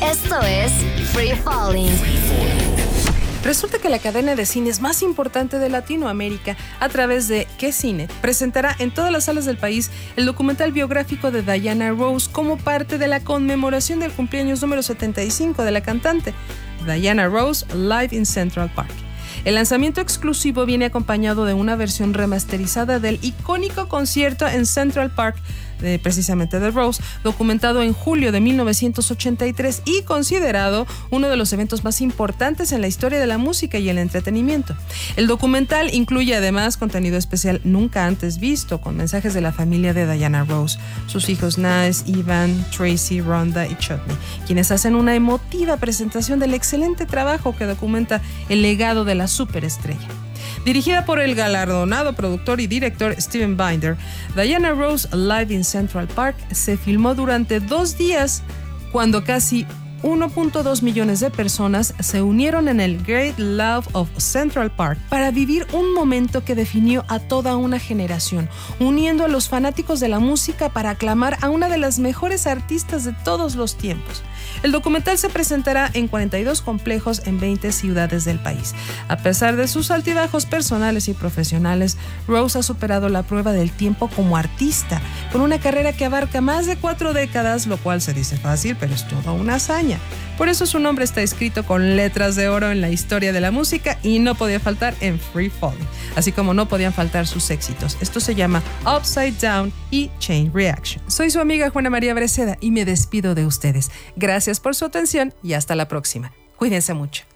Esto es Free Falling. Resulta que la cadena de cines más importante de Latinoamérica, a través de ¿Qué Cine?, presentará en todas las salas del país el documental biográfico de Diana Ross como parte de la conmemoración del cumpleaños número 75 de la cantante. Diana Ross Live in Central Park. El lanzamiento exclusivo viene acompañado de una versión remasterizada del icónico concierto en Central Park, precisamente de Rose, documentado en julio de 1983 y considerado uno de los eventos más importantes en la historia de la música y el entretenimiento. El documental incluye además contenido especial nunca antes visto, con mensajes de la familia de Diana Ross, sus hijos Nice, Ivan, Tracy, Rhonda y Chutney, quienes hacen una emotiva presentación del excelente trabajo que documenta el legado de la superestrella. Dirigida por el galardonado productor y director Steven Binder, Diana Ross Live in Central Park se filmó durante 2 días, cuando casi 1.2 millones de personas se unieron en el Great Love of Central Park para vivir un momento que definió a toda una generación, uniendo a los fanáticos de la música para aclamar a una de las mejores artistas de todos los tiempos. El documental se presentará en 42 complejos en 20 ciudades del país. A pesar de sus altibajos personales y profesionales, Rose ha superado la prueba del tiempo como artista, con una carrera que abarca más de 4 décadas, lo cual se dice fácil, pero es toda una hazaña. Por eso su nombre está escrito con letras de oro en la historia de la música y no podía faltar en Free Falling, así como no podían faltar sus éxitos. Esto se llama Upside Down y Chain Reaction. Soy su amiga Juana María Breceda y me despido de ustedes. Gracias por su atención y hasta la próxima. Cuídense mucho.